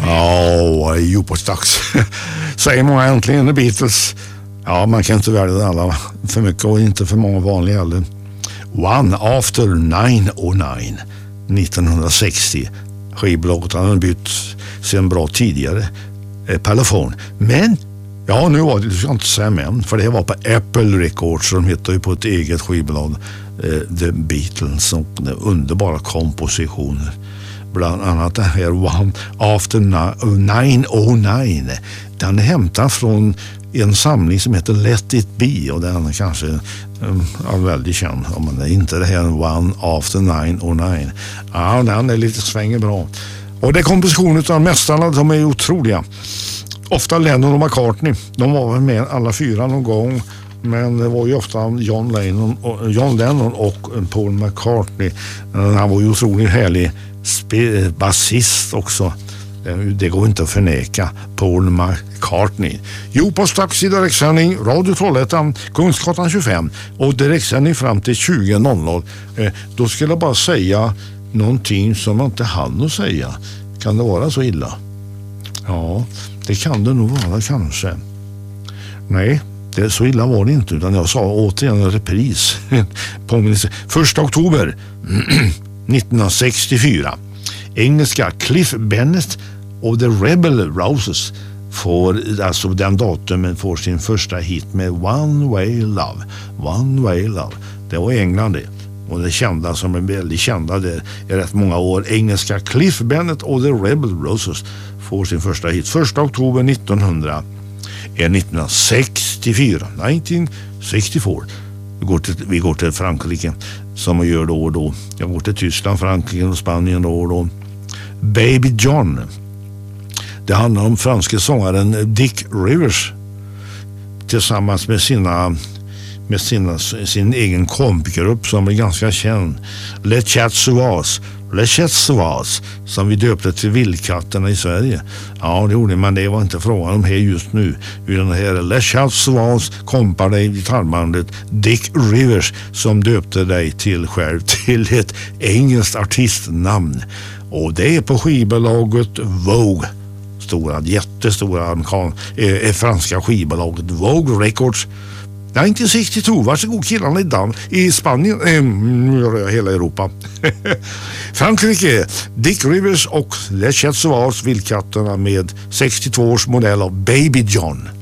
Ja, Jupiterdags. Säger många äntligen The Beatles. Ja, man kan inte välja alla för mycket och inte för många vanliga heller. One After 909 1960. Skivbolaget hade bytt sen bra tidigare. Parlophone. Men, ja nu var det, du ska inte säga men, för det var på Apple Records, så de hittade ju på ett eget skivbolag, The Beatles, och underbara kompositioner. Bland annat det här One After 909. Den är hämtad från en samling som heter Let It Be, och den är kanske väldigt känd. Om det är inte det här One After 909. Ja, den är lite svänger bra. Och det är kompositionen av mästarna, de är otroliga. Ofta Lennon och McCartney. De var väl med alla fyra någon gång. Men det var ju ofta John Lennon och Paul McCartney. Han var ju otroligt härlig basist också. Det går inte att förneka. Paul McCartney. Jo, på strax i direktsändning Radio Trollhättan, Kungsgatan 25 och direktsändning fram till 20.00. Då skulle jag bara säga någonting som man inte hann att säga. Kan det vara så illa? Ja, det kan det nog vara kanske. Nej, det så illa var det inte, utan jag sa återigen en repris. Påminnelse. 1 oktober 1964. Engelska Cliff Bennett och The Rebel Roses får, alltså den datumen, får sin första hit med One Way Love. One Way Love. Det var England det. Och det kända som är väldigt kända där i rätt många år. Engelska Cliff Bennett och The Rebel Roses får sin första hit 1 oktober 1964. 1964. Vi går till Frankrike som man gör då och då. Jag går till Tyskland, Frankrike och Spanien då och då. Baby John. Det handlar om franska sångaren Dick Rivers tillsammans med sin egen kompgrupp som är ganska känd. Les Chats Sauvage, som vi döpte till Vildkatterna i Sverige. Ja, det gjorde man, det var inte frågan om här just nu. Utan det här är Les Chats Sauvage kompar dig i gitarrbandet Dick Rivers som döpte dig till själv till ett engelskt artistnamn. Och det är på skivbolaget Vogue. Jättestora franska skivbolaget Vogue Records. 1962, varsågod killarna i Spanien, nu gör jag hela Europa. Frankrike, Dick Rivers och Les Chats Sauvage, Vildkatterna med 62 års modell av Baby John.